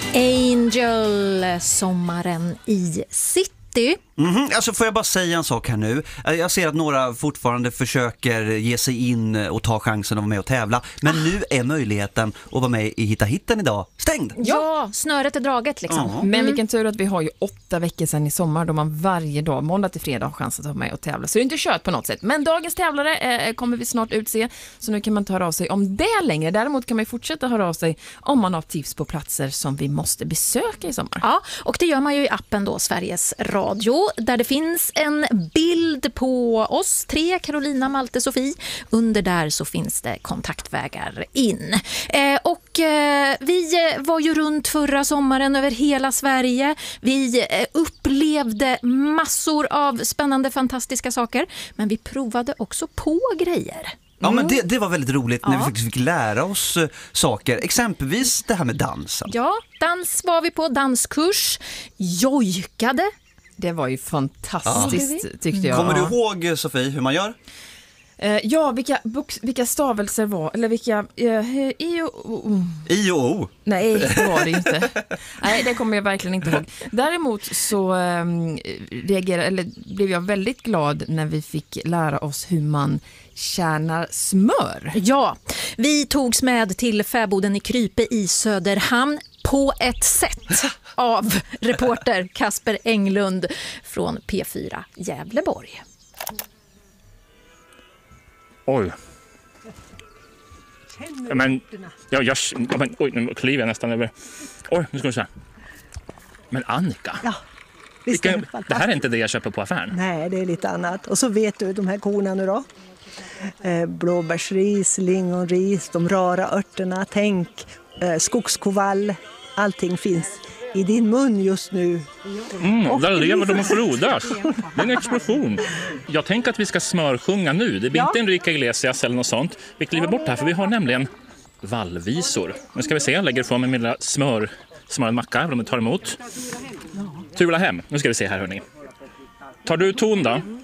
Angel, sommaren i city. Alltså får jag bara säga en sak här nu. Jag ser att några fortfarande försöker ge sig in och ta chansen att vara med och tävla. Men nu är möjligheten att vara med i Hitta Hitten idag stängd. Ja, snöret är draget liksom. Men vilken tur att vi har ju 8 veckor sedan i sommar då man varje dag, måndag till fredag, har chans att vara med och tävla. Så det är inte kört på något sätt. Men dagens tävlare kommer vi snart utse. Så nu kan man ta höra av sig om det längre. Däremot kan man fortsätta höra av sig om man har tips på platser som vi måste besöka i sommar. Ja, och det gör man ju i appen då, Sveriges Radio, där det finns en bild på oss 3, Carolina, Malte, Sofie. Under där så finns det kontaktvägar in. Vi var ju runt förra sommaren över hela Sverige. Vi upplevde massor av spännande, fantastiska saker. Men vi provade också på grejer. Ja, men det var väldigt roligt när vi faktiskt fick lära oss saker. Exempelvis det här med dansen. Ja, dans var vi på, danskurs. Jojkade. Det var ju fantastiskt tyckte jag. Kommer du ihåg, Sofie, hur man gör? Ja, vilka stavelser var, eller vilka I och O. Nej, det var det inte. Nej, det kommer jag verkligen inte ihåg. Däremot så blev jag väldigt glad när vi fick lära oss hur man kärnar smör. Ja, vi togs med till fäboden i Krype i Söderhamn på ett sätt av reporter Kasper Englund från P4 Gävleborg. Oj. Oj, nu kliver jag nästan över. Oj, nu ska vi se. Men Annika. Ja. Det här är inte det jag köper på affären. Nej, det är lite annat. Och så vet du, de här korna nu då. Blåbärsris, lingonris, de rara örterna, tänk, skogskoval. Allting finns i din mun just nu. Där lever de och frodas. Det är en explosion. Jag tänker att vi ska smörsjunga nu. Det blir inte Enrique Iglesias eller något sånt. Vi kliver bort här för vi har nämligen vallvisor. Nu ska vi se, jag lägger ifrån mig min lilla smörad macka om de tar emot. Tula hem. Nu ska vi se här, hörni. Tar du ton då?